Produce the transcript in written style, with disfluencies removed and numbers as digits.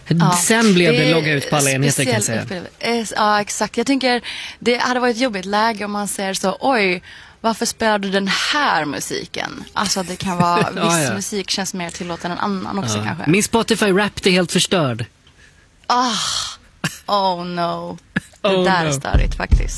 Sen blev det logga ut på alla enheter, kan jag säga. Ja, exakt. Jag tänker det hade varit ett jobbigt läge om man säger så, oj, varför spelar du den här musiken? Alltså det kan vara, viss musik känns mer tillåten än annan också kanske. Min Spotify Wrapped är helt förstörd. Oh no. Det där är störigt faktiskt.